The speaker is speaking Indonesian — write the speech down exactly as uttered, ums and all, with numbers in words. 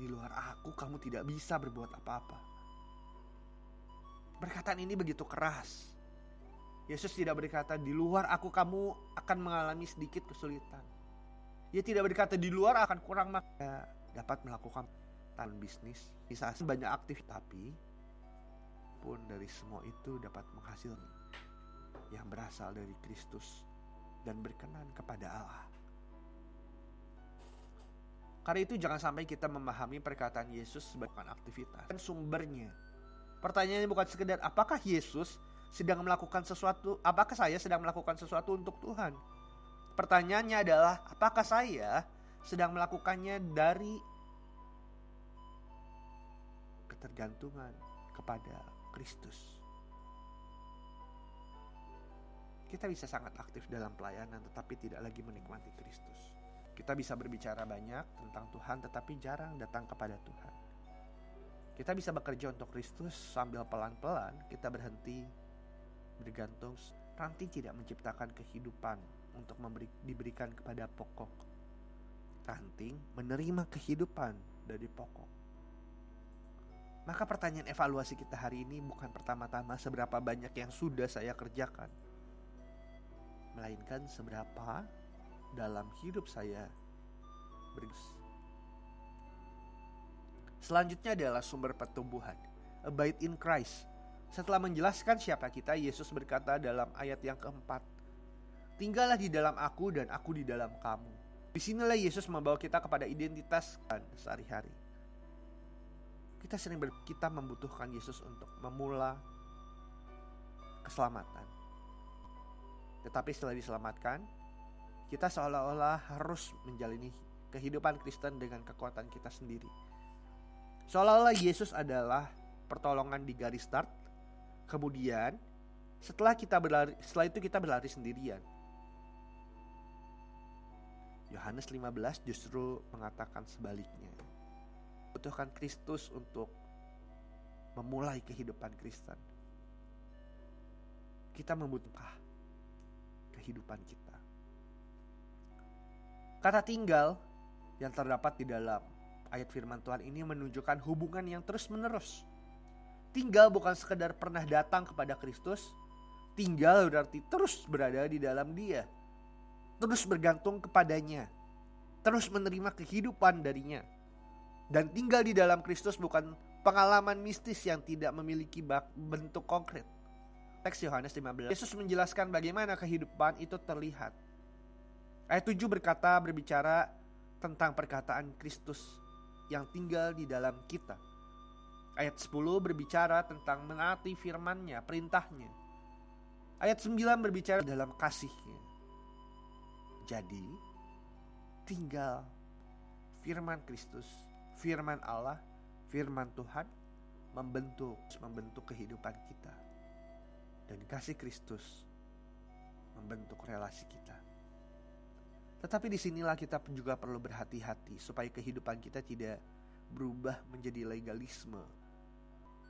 di luar aku kamu tidak bisa berbuat apa-apa. Perkataan ini begitu keras. Yesus tidak berkata di luar aku kamu akan mengalami sedikit kesulitan. Ia tidak berkata di luar akan kurang makan. Dapat melakukan tan bisnis, bisa banyak aktif, tapi pun dari semua itu dapat menghasilkan yang berasal dari Kristus dan berkenan kepada Allah. Karena itu jangan sampai kita memahami perkataan Yesus sebagai aktivitas dan sumbernya. Pertanyaannya bukan sekedar apakah Yesus sedang melakukan sesuatu, apakah saya sedang melakukan sesuatu untuk Tuhan. Pertanyaannya adalah apakah saya sedang melakukannya dari ketergantungan kepada Kristus. Kita bisa sangat aktif dalam pelayanan tetapi tidak lagi menikmati Kristus. Kita bisa berbicara banyak tentang Tuhan tetapi jarang datang kepada Tuhan. Kita bisa bekerja untuk Kristus sambil pelan-pelan kita berhenti bergantung. Ranting tidak menciptakan kehidupan untuk memberi, diberikan kepada pokok. Ranting menerima kehidupan dari pokok. Maka pertanyaan evaluasi kita hari ini bukan pertama-tama seberapa banyak yang sudah saya kerjakan, melainkan seberapa dalam hidup saya bergus. Selanjutnya adalah sumber pertumbuhan. Abide in Christ. Setelah menjelaskan siapa kita, Yesus berkata dalam ayat yang keempat, tinggallah di dalam aku dan aku di dalam kamu. Disinilah Yesus membawa kita kepada identitas sehari-hari. Kita sering ber, kita membutuhkan Yesus untuk memula keselamatan. Tetapi setelah diselamatkan, kita seolah-olah harus menjalani kehidupan Kristen dengan kekuatan kita sendiri. Seolah-olah Yesus adalah pertolongan di garis start. Kemudian setelah kita berlari, setelah itu kita berlari sendirian. Yohanes lima belas justru mengatakan sebaliknya. Butuhkan Kristus untuk memulai kehidupan Kristen. Kita membutuhkan kehidupan kita. Kata tinggal yang terdapat di dalam ayat firman Tuhan ini menunjukkan hubungan yang terus-menerus. Tinggal bukan sekedar pernah datang kepada Kristus. Tinggal berarti terus berada di dalam Dia, terus bergantung kepadanya, terus menerima kehidupan darinya. Dan tinggal di dalam Kristus bukan pengalaman mistis yang tidak memiliki bentuk konkret. Teks Yohanes lima belas, Yesus menjelaskan bagaimana kehidupan itu terlihat. Ayat tujuh berkata, berbicara tentang perkataan Kristus yang tinggal di dalam kita. Ayat sepuluh berbicara tentang menaati firman-Nya, perintahnya. Ayat sembilan berbicara dalam kasih-Nya. Jadi, tinggal firman Kristus, firman Allah, firman Tuhan membentuk membentuk kehidupan kita. Dan kasih Kristus membentuk relasi kita. Tetapi disinilah kita juga perlu berhati-hati supaya kehidupan kita tidak berubah menjadi legalisme